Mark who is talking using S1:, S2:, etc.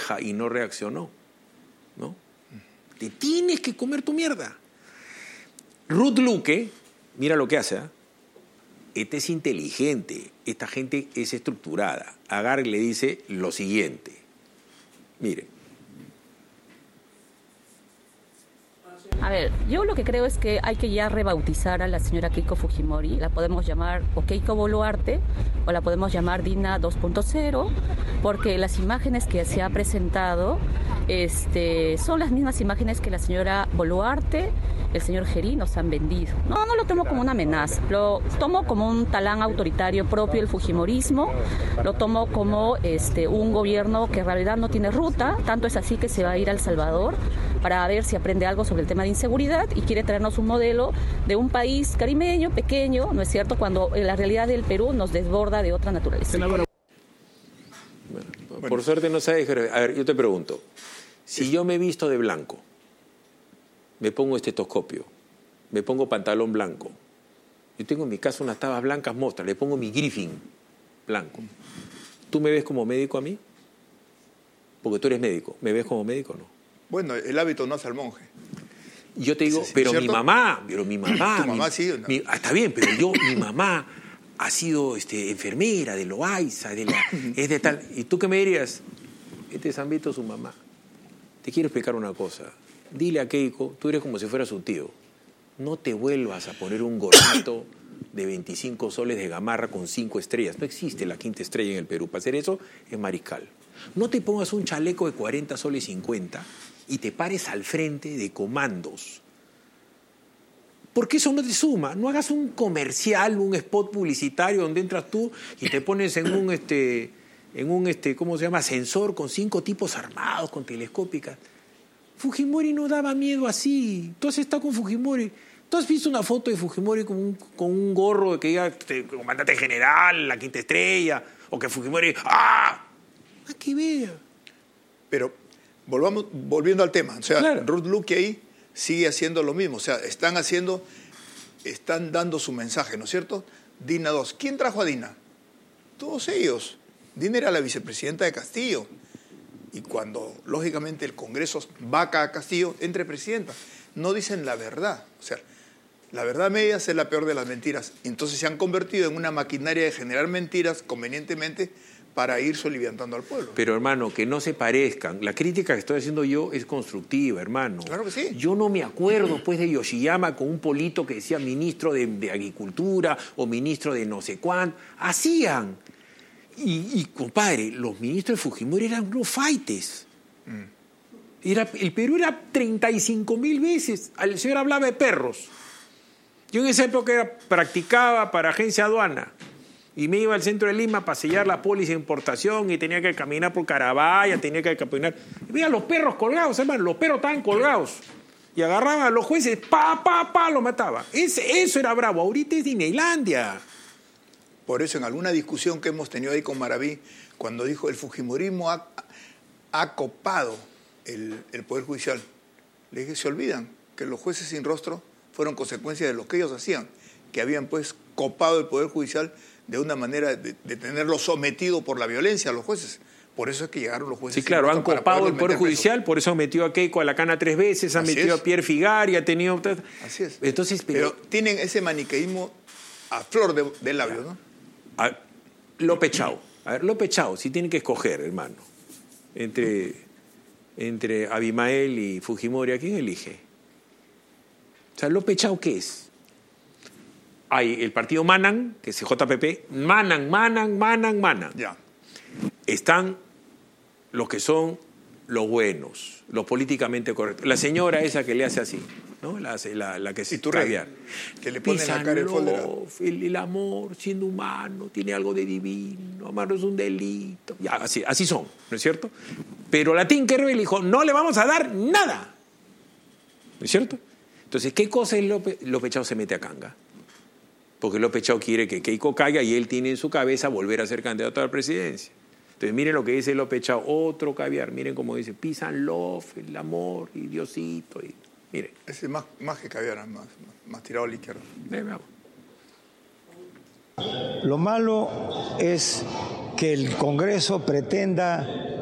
S1: queja y no reaccionó, ¿no? Te tienes que comer tu mierda. Ruth Luque, mira lo que hace, ¿eh? Este es inteligente, esta gente es estructurada. Agarra y le dice lo siguiente. Mire.
S2: A ver, yo lo que creo es que hay que ya rebautizar a la señora Keiko Fujimori. La podemos llamar o Keiko Boluarte o la podemos llamar Dina 2.0, porque las imágenes que se ha presentado son las mismas imágenes que la señora Boluarte, el señor Gerí nos han vendido. No lo tomo como una amenaza, lo tomo como un talán autoritario propio del fujimorismo, lo tomo como un gobierno que en realidad no tiene ruta, tanto es así que se va a ir a El Salvador para ver si aprende algo sobre el tema de inseguridad y quiere traernos un modelo de un país caribeño, pequeño, ¿no es cierto?, cuando la realidad del Perú nos desborda de otra naturaleza.
S1: Bueno, por suerte no sabes. A ver, yo te pregunto, si yo me he visto de blanco, me pongo estetoscopio, me pongo pantalón blanco, yo tengo en mi casa unas tabas blancas mostras, le pongo mi griffin blanco, ¿tú me ves como médico a mí? Porque tú eres médico, ¿me ves como médico o no?
S3: Bueno, el hábito no hace al monje.
S1: Yo te digo,
S3: Sí,
S1: pero
S3: ¿cierto?
S1: mi mamá...
S3: Tu mamá sí, ¿no?
S1: Está bien, pero mi mamá ha sido enfermera de Loaiza, es de tal... ¿Y tú qué me dirías? Este es Ambito, su mamá. Te quiero explicar una cosa. Dile a Keiko, tú eres como si fuera su tío. No te vuelvas a poner un gorrito de 25 soles de gamarra con 5 estrellas. No existe la 5ª estrella en el Perú. Para hacer eso es mariscal. No te pongas un chaleco de 40 soles 50 y te pares al frente de comandos. Porque eso no te suma. No hagas un comercial, un spot publicitario donde entras tú y te pones en un ¿cómo se llama?, ascensor con 5 tipos armados, con telescópicas. Fujimori no daba miedo así. Tú has estado con Fujimori. ¿Tú has visto una foto de Fujimori con un gorro que diga comandante general, la 5ª estrella? O que Fujimori... ¡Ah! ¡Ah, que vea!
S3: Pero volviendo al tema. O sea,
S1: claro.
S3: Ruth Luque ahí sigue haciendo lo mismo. O sea, están dando su mensaje, ¿no es cierto? Dina 2. ¿Quién trajo a Dina? Todos ellos. Dina era la vicepresidenta de Castillo. Y cuando, lógicamente, el Congreso vaca a Castillo, entre presidenta. No dicen la verdad. O sea, la verdad media es la peor de las mentiras. Entonces se han convertido en una maquinaria de generar mentiras convenientemente para ir soliviantando al pueblo.
S1: Pero, hermano, que no se parezcan. La crítica que estoy haciendo yo es constructiva, hermano.
S3: Claro que sí.
S1: Yo no me acuerdo, pues, de Yoshiyama con un polito que decía ministro de Agricultura o ministro de no sé cuánto. Hacían. Y compadre, los ministros de Fujimori eran unos faites. El Perú era 35.000 veces. El señor hablaba de perros. Yo en esa época practicaba para agencia aduana. Y me iba al centro de Lima para sellar la póliza de importación y tenía que caminar por Carabaya, tenía que caminar. Y veía los perros colgados, hermano, los perros estaban colgados. Y agarraban a los jueces, los mataban. Eso era bravo. Ahorita es Disneylandia.
S3: Por eso, en alguna discusión que hemos tenido ahí con Maraví, cuando dijo el fujimorismo ha copado el Poder Judicial, le dije, se olvidan que los jueces sin rostro fueron consecuencia de lo que ellos hacían, que habían pues copado el Poder Judicial de una manera de tenerlo sometido por la violencia a los jueces. Por eso es que llegaron los jueces.
S1: Sí, claro, han copado el Poder Judicial, por eso han metido a Keiko a la cana 3 veces, han metido a Pierre Figari, ha tenido...
S3: Así es.
S1: Entonces,
S3: pero tienen ese maniqueísmo a flor de labio, ¿no?
S1: López Chau. A ver, López Chau, si tiene que escoger, hermano, entre Abimael y Fujimori, ¿a quién elige? O sea, López Chau, ¿qué es? Hay el partido Manan, que es JPP, Manan.
S3: Ya.
S1: Están los que son los buenos, los políticamente correctos. La señora esa que le hace así, ¿no? La que es caviar.
S3: Que le pone en la cara el folder.
S1: El amor, siendo humano, tiene algo de divino, amar es un delito. Ya, así son, ¿no es cierto? Pero la Tinkerbell dijo, no le vamos a dar nada. ¿No es cierto? Entonces, ¿qué cosa es López Chau se mete a canga? Porque López Chau quiere que Keiko caiga y él tiene en su cabeza volver a ser candidato a la presidencia. Entonces, miren lo que dice López Chau, otro caviar. Miren cómo dice, peace and love, el amor, y Diosito. Y, miren.
S3: Ese es más que caviar, más tirado a la izquierda.
S1: Veamos.
S4: Lo malo es que el Congreso pretenda